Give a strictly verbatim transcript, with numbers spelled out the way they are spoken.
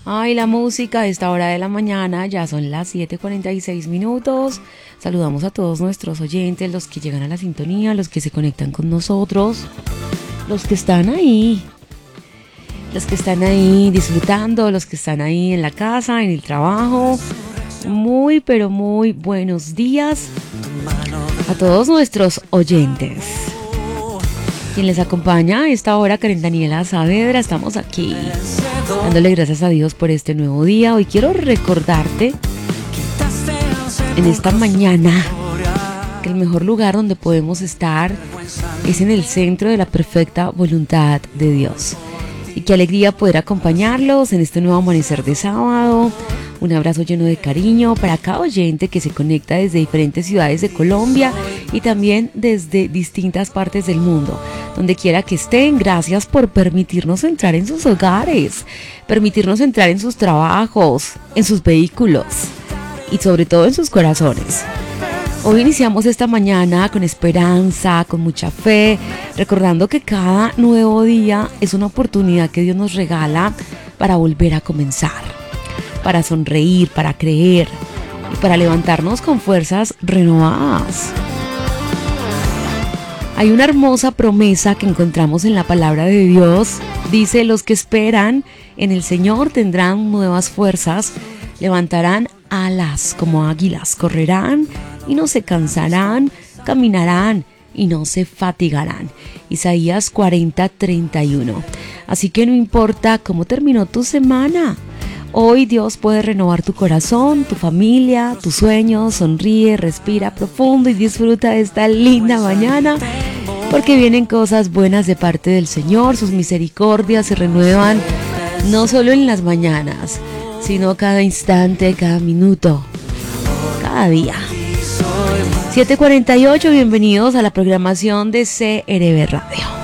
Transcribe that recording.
Ay, la música a esta hora de la mañana, ya son las siete cuarenta y seis minutos. Saludamos a todos nuestros oyentes, los que llegan a la sintonía, los que se conectan con nosotros, los que están ahí, los que están ahí disfrutando, los que están ahí en la casa, en el trabajo. Muy, pero muy buenos días a todos nuestros oyentes. Quien les acompaña a esta hora, Karen Daniela Saavedra, estamos aquí dándole gracias a Dios por este nuevo día. Hoy quiero recordarte en esta mañana que el mejor lugar donde podemos estar es en el centro de la perfecta voluntad de Dios. Y qué alegría poder acompañarlos en este nuevo amanecer de sábado. Un abrazo lleno de cariño para cada oyente que se conecta desde diferentes ciudades de Colombia y también desde distintas partes del mundo. Donde quiera que estén, gracias por permitirnos entrar en sus hogares, permitirnos entrar en sus trabajos, en sus vehículos y sobre todo en sus corazones. Hoy iniciamos esta mañana con esperanza, con mucha fe, recordando que cada nuevo día es una oportunidad que Dios nos regala para volver a comenzar, para sonreír, para creer y para levantarnos con fuerzas renovadas. Hay una hermosa promesa que encontramos en la palabra de Dios. Dice: los que esperan en el Señor tendrán nuevas fuerzas, levantarán alas como águilas, correrán y no se cansarán, caminarán y no se fatigarán. Isaías cuarenta, treinta y uno. Así que no importa cómo terminó tu semana, hoy Dios puede renovar tu corazón, tu familia, tus sueños. Sonríe, respira profundo y disfruta de esta linda mañana, porque vienen cosas buenas de parte del Señor. Sus misericordias se renuevan no solo en las mañanas, sino cada instante, cada minuto, cada día. siete cuarenta y ocho, bienvenidos a la programación de C R B Radio.